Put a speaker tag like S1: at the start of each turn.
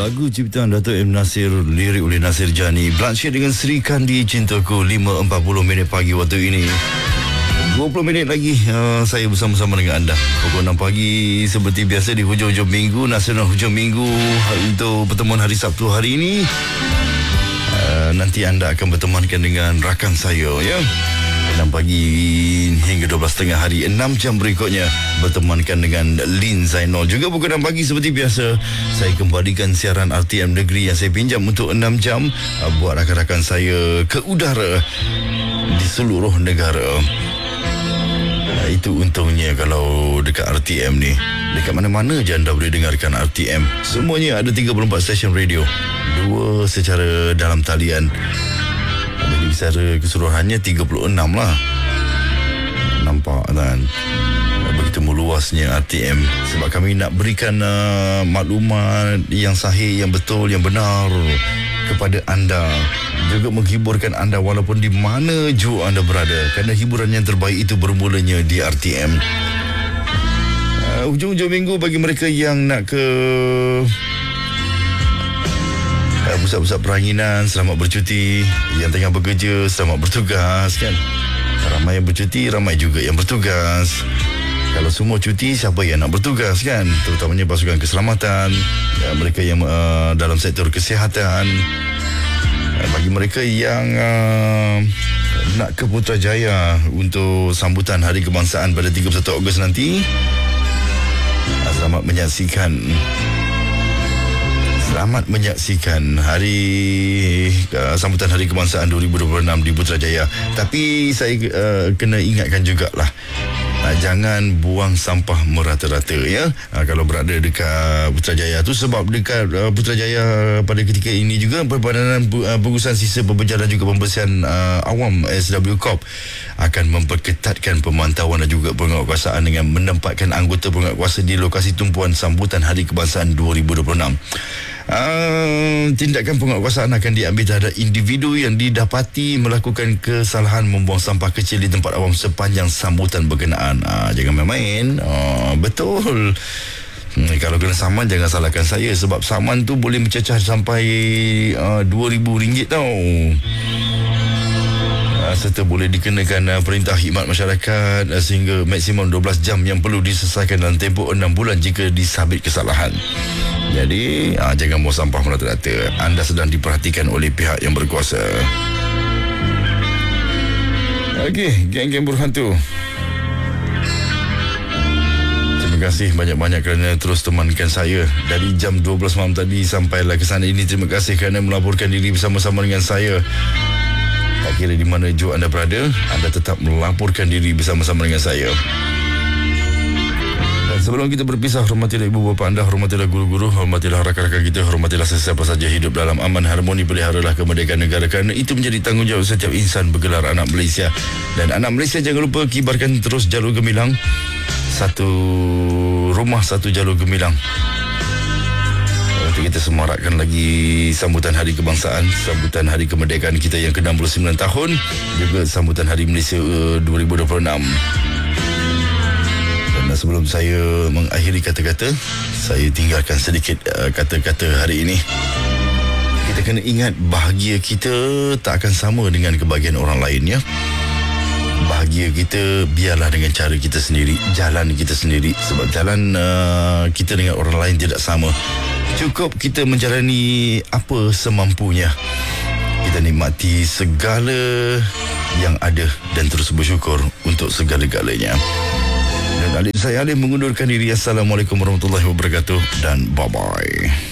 S1: Lagu ciptaan Dato' M. Nasir, lirik oleh Nasir Jani, Blanche dengan Sri Kandi Cintaku. 5.40 minit pagi waktu ini. 20 minit lagi saya bersama-sama dengan anda. Pukul 6 pagi seperti biasa di hujung-hujung minggu, nasional hujung minggu untuk pertemuan hari Sabtu hari ini. Nanti anda akan bertemankan dengan rakan saya, ya. 6 pagi hingga 12.30 hari, 6 jam berikutnya bertemankan dengan Lin Zainal. Juga pukul 6 pagi seperti biasa saya kembalikan siaran RTM Negeri yang saya pinjam untuk 6 jam buat rakan-rakan saya ke udara di seluruh negara. Itu untungnya kalau dekat RTM ni, dekat mana-mana je anda boleh dengarkan RTM. Semuanya ada 34 stesen radio, 2 secara dalam talian. Jadi secara keseluruhannya 36 lah. Nampak kan begitu meluasnya RTM. Sebab kami nak berikan maklumat yang sahih, yang betul, yang benar kepada anda. Juga menghiburkan anda walaupun di mana jua anda berada. Kerana hiburan yang terbaik itu bermulanya di RTM. Hujung-hujung minggu bagi mereka yang nak ke pusat-pusat peranginan, selamat bercuti. Yang tengah bekerja, selamat bertugas, kan. Ramai yang bercuti, ramai juga yang bertugas. Kalau semua cuti, siapa yang nak bertugas, kan? Terutamanya pasukan keselamatan, mereka yang dalam sektor kesihatan. Bagi mereka yang nak ke Putrajaya untuk sambutan Hari Kebangsaan pada 31 Ogos nanti, selamat menyaksikan hari sambutan Hari Kebangsaan 2026 di Putrajaya. Tapi saya kena ingatkan jugalah, jangan buang sampah merata-rata, ya. Kalau berada dekat Putrajaya tu, sebab dekat Putrajaya pada ketika ini juga Perbadanan Pengurusan Sisa Pembejalan juga Pembersihan Awam SW Corp akan memperketatkan pemantauan dan juga penguatkuasaan dengan menempatkan anggota penguatkuasa di lokasi tumpuan sambutan Hari Kebangsaan 2026. Tindakan penguatkuasaan akan diambil terhadap individu yang didapati melakukan kesalahan membuang sampah kecil di tempat awam sepanjang sambutan berkenaan. Jangan main-main. Betul. Kalau kena saman, jangan salahkan saya, sebab saman tu boleh mencecah sampai RM2,000 tau. Serta boleh dikenakan perintah khidmat masyarakat sehingga maksimum 12 jam yang perlu diselesaikan dalam tempoh 6 bulan jika disabit kesalahan. Jadi jangan buang sampah merata-rata. Anda sedang diperhatikan oleh pihak yang berkuasa. Okey, geng-geng berhantu, terima kasih banyak-banyak kerana terus temankan saya dari jam 12 malam tadi sampailah ke sana ini. Terima kasih kerana melaporkan diri bersama-sama dengan saya. Tak kira di mana jua anda berada, anda tetap melaporkan diri bersama-sama dengan saya. Dan sebelum kita berpisah, hormatilah ibu bapa anda, hormatilah guru-guru, hormatilah rakan-rakan kita, hormatilah sesiapa saja hidup dalam aman harmoni, peliharalah kemerdekaan negara, kerana itu menjadi tanggungjawab setiap insan bergelar anak Malaysia. Dan anak Malaysia, jangan lupa kibarkan terus jalur gemilang. Satu rumah, satu jalur gemilang. Kita semarakkan lagi sambutan Hari Kebangsaan, sambutan Hari Kemerdekaan kita yang ke-69 tahun, juga sambutan Hari Malaysia 2026. Dan sebelum saya mengakhiri kata-kata, saya tinggalkan sedikit kata-kata hari ini. Kita kena ingat, bahagia kita tak akan sama dengan kebahagiaan orang lain, ya. Bahagia kita biarlah dengan cara kita sendiri, jalan kita sendiri. Sebab jalan kita dengan orang lain tidak sama. Cukup kita menjalani apa semampunya. Kita nikmati segala yang ada dan terus bersyukur untuk segala-galanya. Dan saya Alim mengundurkan diri. Assalamualaikum warahmatullahi wabarakatuh dan bye-bye.